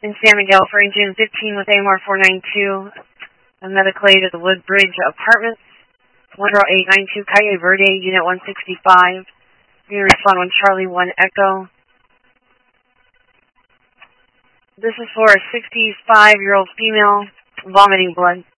in San Miguel for engine 15 with AMR 492. A medically to the Woodbridge Apartments. 10892 Calle Verde, Unit 165. You respond 1 Charlie 1 Echo. This is for a 65-year-old female vomiting blood.